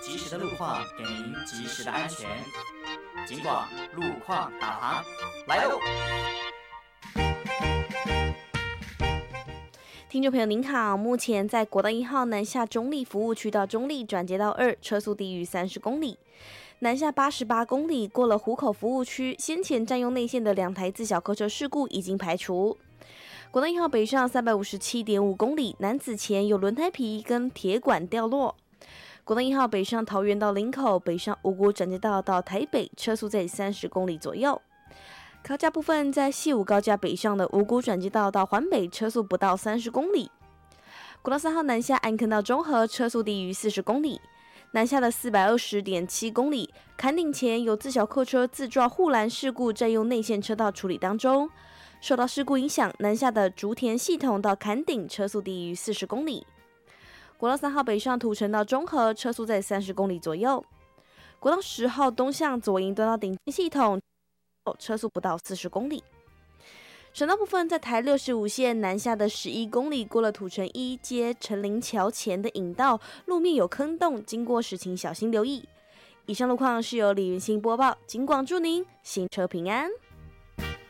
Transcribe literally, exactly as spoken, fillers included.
及时的路况，给您及时的安全。警广路况导航来喽！ 听众朋友您好，目前在国道一号南下中立服务区到中立转接到二，车速低于三十公里。南下八十八公里，过了湖口服务区，先前占用内线的两台自小客车事故已经排除。国道一号北上三百五十七点五公里，南子前有轮胎皮跟铁管掉落。国道一号北上桃园到林口，北上五股转接道到台北，车速在三十公里左右。高架部分在西武高架北上的五股转接道到环北，车速不到三十公里。国道三号南下安坑到中和，车速低于四十公里。南下的四百二十点七公里，坎顶前有自小客车自撞护栏事故，占用内线车道处理当中。受到事故影响，南下的竹田系统到坎顶，车速低于四十公里。国道三号北上土城到中和，车速在三十公里左右。国道十号东向左营端到顶系统，车速不到四十公里。省道部分在台六十五线南下的十一公里，过了土城一街陈林桥前的引道，路面有坑洞，经过时请小心留意。以上路况是由李云欣播报，警广祝您行车平安。